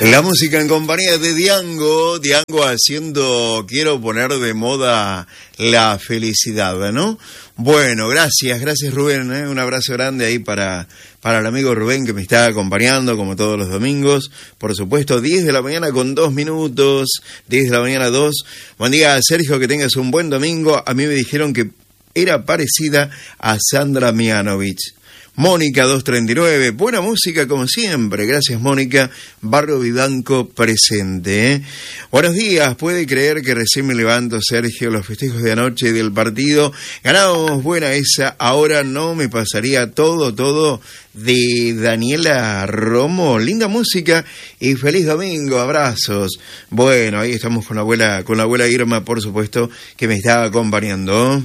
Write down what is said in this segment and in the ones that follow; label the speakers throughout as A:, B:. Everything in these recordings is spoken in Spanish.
A: La música en compañía de Diango haciendo Quiero poner de moda la felicidad, ¿no? Bueno, gracias Rubén, un abrazo grande ahí para el amigo Rubén que me está acompañando como todos los domingos, por supuesto, 10 de la mañana con 2 minutos, 10 de la mañana 2. Buen día Sergio, que tengas un buen domingo. A mí me dijeron que era parecida a Sandra Mianovich. Mónica 239, buena música como siempre, gracias Mónica, Barrio Vivanco presente. Buenos días, puede creer que recién me levanto Sergio, los festejos de anoche del partido, ganamos, buena esa, ahora no me pasaría todo de Daniela Romo, linda música y feliz domingo, abrazos. Bueno, ahí estamos con la abuela Irma, por supuesto, que me está acompañando.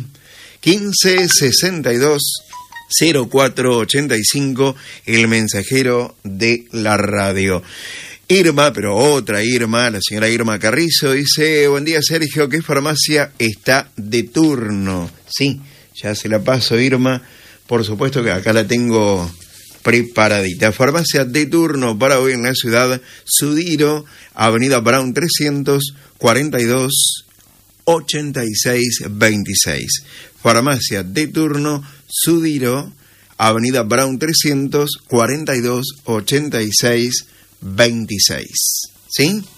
A: 1562 0485, el mensajero de la radio. Irma, pero otra Irma, la señora Irma Carrizo, dice: buen día Sergio, ¿qué farmacia está de turno? Sí, ya se la paso Irma, por supuesto que acá la tengo preparadita. Farmacia de turno para hoy en la ciudad, Sudiro, Avenida Brown 342 8626. Farmacia de turno, Sudiro, Avenida Brown 342 8626. ¿Sí?